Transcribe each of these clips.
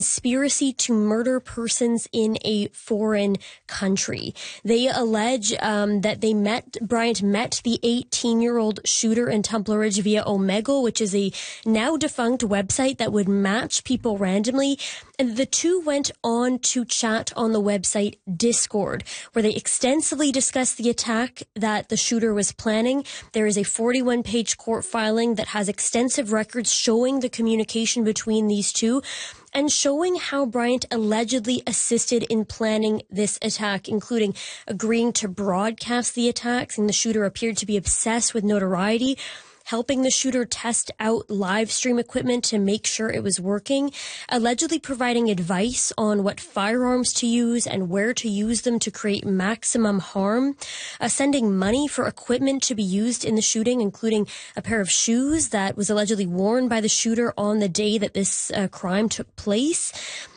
conspiracy to murder persons in a foreign country. They allege that Bryant met the 18-year-old shooter in Tumbler Ridge via Omegle, which is a now defunct website that would match people randomly. And the two went on to chat on the website Discord, where they extensively discussed the attack that the shooter was planning. There is a 41-page court filing that has extensive records showing the communication between these two and showing how Bryant allegedly assisted in planning this attack, including agreeing to broadcast the attacks, and the shooter appeared to be obsessed with notoriety, helping the shooter test out live stream equipment to make sure it was working, allegedly providing advice on what firearms to use and where to use them to create maximum harm, sending money for equipment to be used in the shooting, including a pair of shoes that was allegedly worn by the shooter on the day that this crime took place.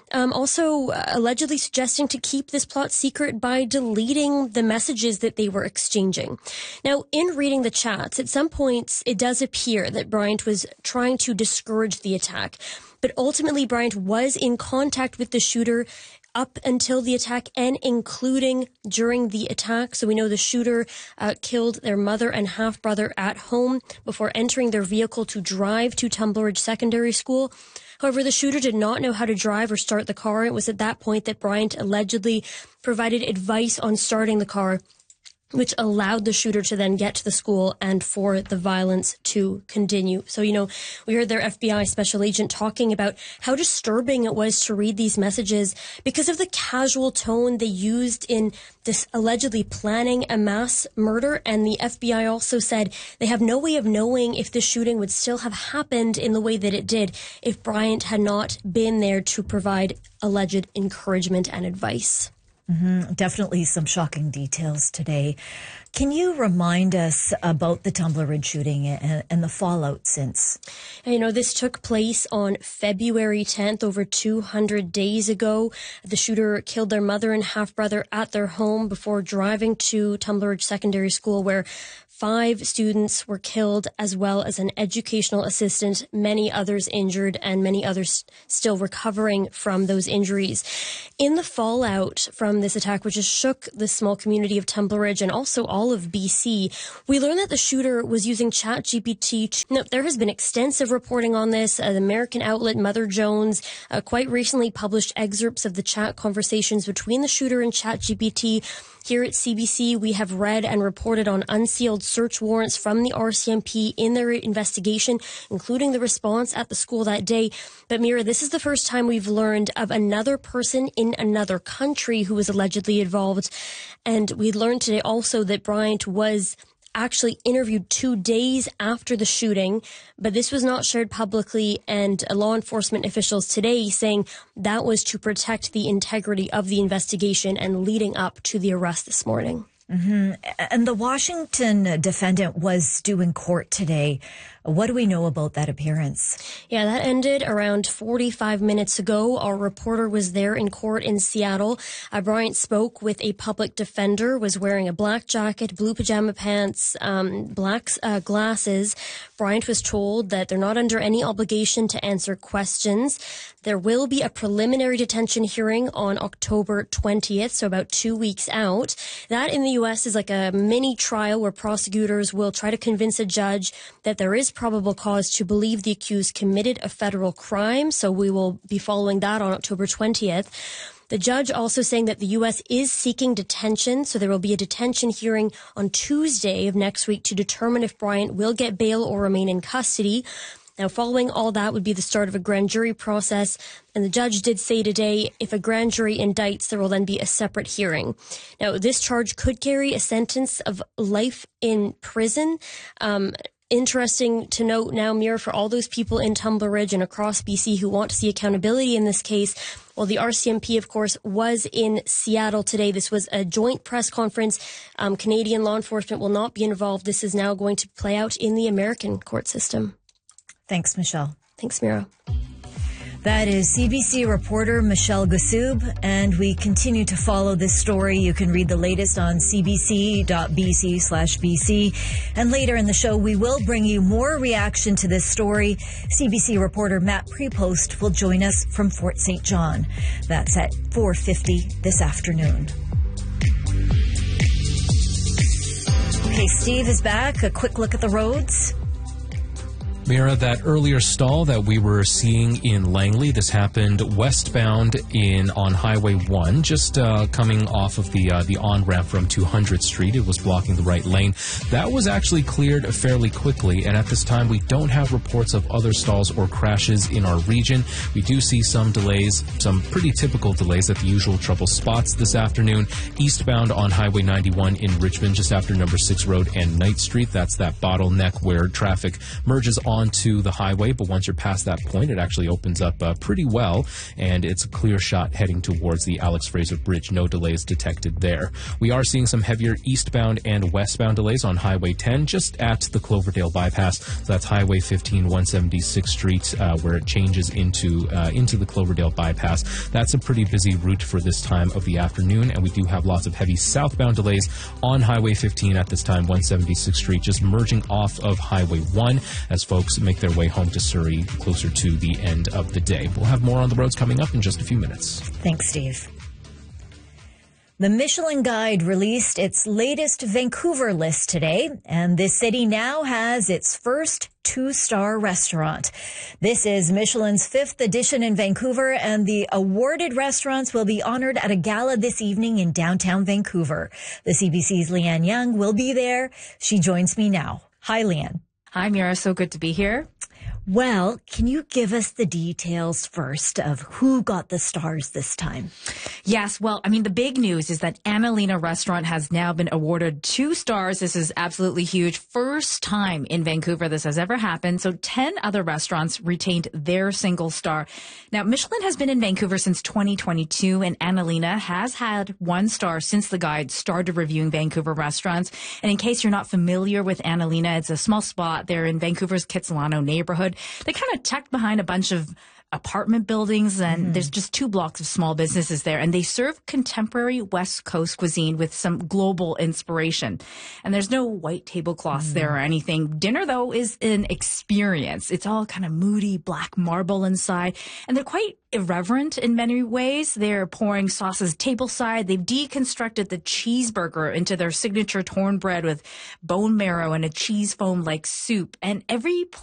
Also allegedly suggesting to keep this plot secret by deleting the messages that they were exchanging. Now, in reading the chats, at some points, it does appear that Bryant was trying to discourage the attack. But ultimately, Bryant was in contact with the shooter up until the attack and including during the attack. So we know the shooter killed their mother and half-brother at home before entering their vehicle to drive to Tumbler Ridge Secondary School. However, the shooter did not know how to drive or start the car. It was at that point that Bryant allegedly provided advice on starting the car, which allowed the shooter to then get to the school and for the violence to continue. So, we heard their FBI special agent talking about how disturbing it was to read these messages because of the casual tone they used in this allegedly planning a mass murder. And the FBI also said they have no way of knowing if the shooting would still have happened in the way that it did if Bryant had not been there to provide alleged encouragement and advice. Definitely some shocking details today. Can you remind us about the Tumbler Ridge shooting and the fallout since? This took place on February 10th, over 200 days ago. The shooter killed their mother and half-brother at their home before driving to Tumbler Ridge Secondary School, where 5 students were killed, as well as an educational assistant, many others injured, and many others still recovering from those injuries. In the fallout from this attack, which has shook the small community of Tumbler Ridge and also all of BC, we learned that the shooter was using ChatGPT. Now, there has been extensive reporting on this. The American outlet Mother Jones quite recently published excerpts of the chat conversations between the shooter and ChatGPT. Here at CBC, we have read and reported on unsealed search warrants from the RCMP in their investigation, including the response at the school that day. But Mira, this is the first time we've learned of another person in another country who was allegedly involved. And we learned today also that Bryant was actually interviewed 2 days after the shooting, but this was not shared publicly, and law enforcement officials today saying that was to protect the integrity of the investigation and leading up to the arrest this morning. And the Washington defendant was due in court today. What do we know about that appearance? Yeah, that ended around 45 minutes ago. Our reporter was there in court in Seattle. Bryant spoke with a public defender, was wearing a black jacket, blue pajama pants, black glasses. Bryant was told that they're not under any obligation to answer questions. There will be a preliminary detention hearing on October 20th, so about 2 weeks out. That in the U.S. is like a mini trial where prosecutors will try to convince a judge that there is probable cause to believe the accused committed a federal crime. So we will be following that on October 20th. The judge also saying that the U.S. is seeking detention, so there will be a detention hearing on Tuesday of next week to determine if Bryant will get bail or remain in custody. Now, following all that would be the start of a grand jury process. And the judge did say today, if a grand jury indicts, there will then be a separate hearing. Now, this charge could carry a sentence of life in prison. Interesting to note now, Mira, for all those people in Tumbler Ridge and across BC who want to see accountability in this case, well, the RCMP, of course, was in Seattle today. This was a joint press conference. Canadian law enforcement will not be involved. This is now going to play out in the American court system. Thanks, Michelle. Thanks, Mira. That is CBC reporter Michelle Gassoub, and we continue to follow this story. You can read the latest on cbc.bc/BC. And later in the show, we will bring you more reaction to this story. CBC reporter Matt Prepost will join us from Fort St. John. That's at 4:50 this afternoon. Okay, Steve is back. A quick look at the roads. Mira, that earlier stall that we were seeing in Langley, this happened westbound on Highway 1, just coming off of the on-ramp from 200th Street. It was blocking the right lane. That was actually cleared fairly quickly, and at this time we don't have reports of other stalls or crashes in our region. We do see some delays, some pretty typical delays at the usual trouble spots this afternoon. Eastbound on Highway 91 in Richmond, just after Number 6 Road and Knight Street. That's that bottleneck where traffic merges onto the highway, but once you're past that point, it actually opens up pretty well, and it's a clear shot heading towards the Alex Fraser Bridge. No delays detected there. We are seeing some heavier eastbound and westbound delays on Highway 10, just at the Cloverdale bypass. So that's Highway 15, 176th Street, where it changes into the Cloverdale bypass. That's a pretty busy route for this time of the afternoon, and we do have lots of heavy southbound delays on Highway 15 at this time, 176th Street, just merging off of Highway 1 as folks make their way home to Surrey closer to the end of the day. We'll have more on the roads coming up in just a few minutes. Thanks, Steve. The Michelin Guide released its latest Vancouver list today, and this city now has its first 2-star restaurant. This is Michelin's 5th edition in Vancouver, and the awarded restaurants will be honored at a gala this evening in downtown Vancouver. The CBC's Leanne Young will be there. She joins me now. Hi, Leanne. Hi, Mira. So good to be here. Well, can you give us the details first of who got the stars this time? Yes. Well, I mean, the big news is that Annalena Restaurant has now been awarded 2 stars. This is absolutely huge. First time in Vancouver this has ever happened. So 10 other restaurants retained their single star. Now, Michelin has been in Vancouver since 2022, and Annalena has had 1 star since the guide started reviewing Vancouver restaurants. And in case you're not familiar with Annalena, it's a small spot there in Vancouver's Kitsilano neighborhood. They kind of tucked behind a bunch of apartment buildings, and there's just 2 blocks of small businesses there, and they serve contemporary West Coast cuisine with some global inspiration. And there's no white tablecloths there or anything. Dinner, though, is an experience. It's all kind of moody black marble inside, and they're quite irreverent in many ways. They're pouring sauces tableside. They've deconstructed the cheeseburger into their signature torn bread with bone marrow and a cheese foam like soup, and every